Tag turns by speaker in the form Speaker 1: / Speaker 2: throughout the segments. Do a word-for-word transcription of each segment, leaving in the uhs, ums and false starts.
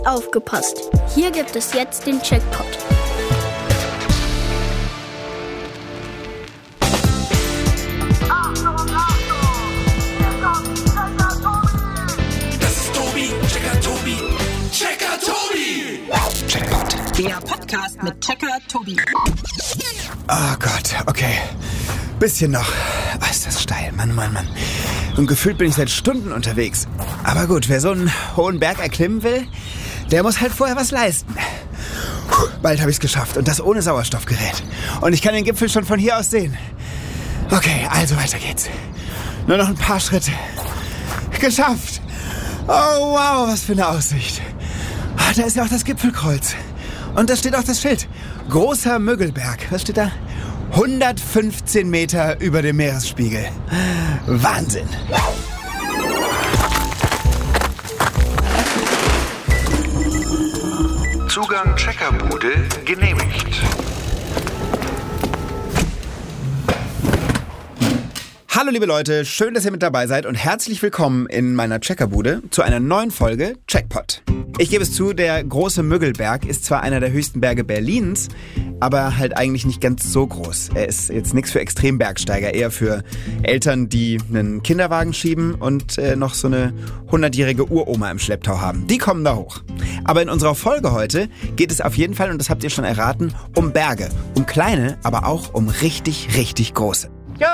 Speaker 1: Aufgepasst! Hier gibt es jetzt den Checkpot.
Speaker 2: Das ist Tobi, Checker Tobi, Checker Tobi!
Speaker 3: Checkpot. Der Podcast mit Checker Tobi.
Speaker 4: Oh Gott, okay. Bisschen noch. Oh, ist das steil, Mann, Mann, Mann. Und gefühlt bin ich seit Stunden unterwegs. Aber gut, wer so einen hohen Berg erklimmen will, der muss halt vorher was leisten. Puh, bald habe ich es geschafft und das ohne Sauerstoffgerät. Und ich kann den Gipfel schon von hier aus sehen. Okay, also weiter geht's. Nur noch ein paar Schritte. Geschafft! Oh wow, was für eine Aussicht. Ah, da ist ja auch das Gipfelkreuz. Und da steht auch das Schild. Großer Müggelberg. Was steht da? hundertfünfzehn Meter über dem Meeresspiegel. Wahnsinn.
Speaker 2: Zugang Checkerbude genehmigt.
Speaker 4: Hallo liebe Leute, schön, dass ihr mit dabei seid und herzlich willkommen in meiner Checkerbude zu einer neuen Folge Checkpot. Ich gebe es zu, der große Müggelberg ist zwar einer der höchsten Berge Berlins, aber halt eigentlich nicht ganz so groß. Er ist jetzt nichts für Extrembergsteiger, eher für Eltern, die einen Kinderwagen schieben und äh, noch so eine hundertjährige Uroma im Schlepptau haben. Die kommen da hoch. Aber in unserer Folge heute geht es auf jeden Fall, und das habt ihr schon erraten, um Berge. Um kleine, aber auch um richtig, richtig große.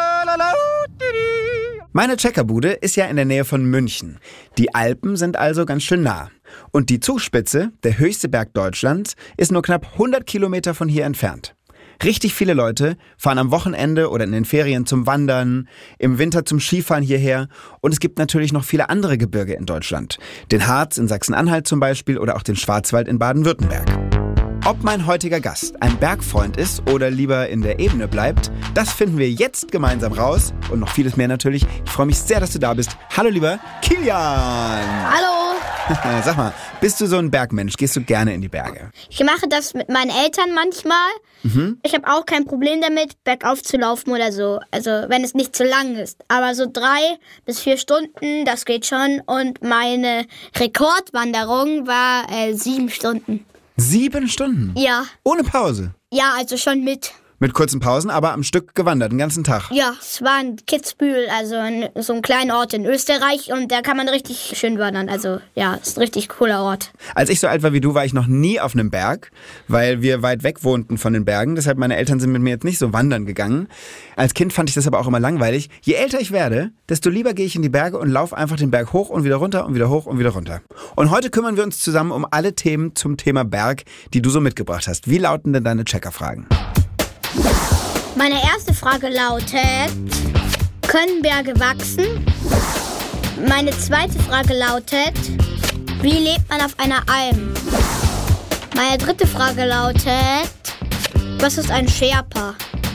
Speaker 4: Meine Checkerbude ist ja in der Nähe von München. Die Alpen sind also ganz schön nah. Und die Zugspitze, der höchste Berg Deutschlands, ist nur knapp hundert Kilometer von hier entfernt. Richtig viele Leute fahren am Wochenende oder in den Ferien zum Wandern, im Winter zum Skifahren hierher. Und es gibt natürlich noch viele andere Gebirge in Deutschland. Den Harz in Sachsen-Anhalt zum Beispiel oder auch den Schwarzwald in Baden-Württemberg. Ob mein heutiger Gast ein Bergfreund ist oder lieber in der Ebene bleibt, das finden wir jetzt gemeinsam raus. Und noch vieles mehr natürlich. Ich freue mich sehr, dass du da bist. Hallo lieber Kilian.
Speaker 1: Hallo!
Speaker 4: Sag mal, bist du so ein Bergmensch? Gehst du gerne in die Berge?
Speaker 1: Ich mache das mit meinen Eltern manchmal. Mhm. Ich habe auch kein Problem damit, bergauf zu laufen oder so. Also wenn es nicht zu lang ist. Aber so drei bis vier Stunden, das geht schon. Und meine Rekordwanderung war äh, sieben Stunden.
Speaker 4: Sieben Stunden?
Speaker 1: Ja.
Speaker 4: Ohne Pause?
Speaker 1: Ja, also schon mit.
Speaker 4: Mit kurzen Pausen, aber am Stück gewandert, den ganzen Tag?
Speaker 1: Ja, es war in Kitzbühel, also in, so ein kleiner Ort in Österreich, und da kann man richtig schön wandern. Also ja, ist ein richtig cooler Ort.
Speaker 4: Als ich so alt war wie du, war ich noch nie auf einem Berg, weil wir weit weg wohnten von den Bergen. Deshalb meine Eltern sind mit mir jetzt nicht so wandern gegangen. Als Kind fand ich das aber auch immer langweilig. Je älter ich werde, desto lieber gehe ich in die Berge und laufe einfach den Berg hoch und wieder runter und wieder hoch und wieder runter. Und heute kümmern wir uns zusammen um alle Themen zum Thema Berg, die du so mitgebracht hast. Wie lauten denn deine Checkerfragen?
Speaker 1: Meine erste Frage lautet: Können Berge wachsen? Meine zweite Frage lautet: Wie lebt man auf einer Alm? Meine dritte Frage lautet: Was ist ein Sherpa?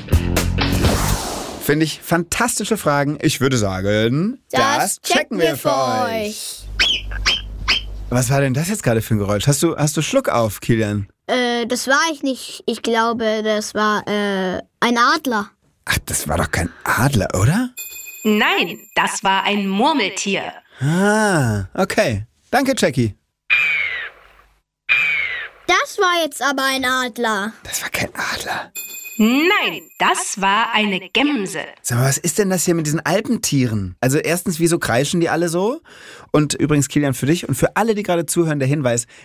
Speaker 4: Finde ich fantastische Fragen. Ich würde sagen,
Speaker 1: das, das checken wir für euch.
Speaker 4: Was war denn das jetzt gerade für ein Geräusch? Hast du, hast du Schluck auf, Kilian?
Speaker 1: Äh, das war ich nicht. Ich glaube, das war äh, ein Adler.
Speaker 4: Ach, das war doch kein Adler, oder?
Speaker 5: Nein, das war ein Murmeltier.
Speaker 4: Ah, okay. Danke, Jackie.
Speaker 1: Das war jetzt aber ein Adler.
Speaker 4: Das war kein Adler.
Speaker 5: Nein, das war eine Gemse.
Speaker 4: Sag mal, was ist denn das hier mit diesen Alpentieren? Also erstens, wieso kreischen die alle so? Und übrigens, Kilian, für dich und für alle, die gerade zuhören, der Hinweis,